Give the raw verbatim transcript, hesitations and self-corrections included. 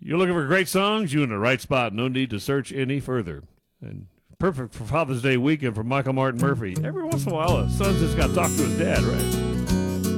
You're looking for great songs? You're in the right spot. No need to search any further. And perfect for Father's Day weekend for Michael Martin Murphey. Every once in a while, a son's just got to talk to his dad, right?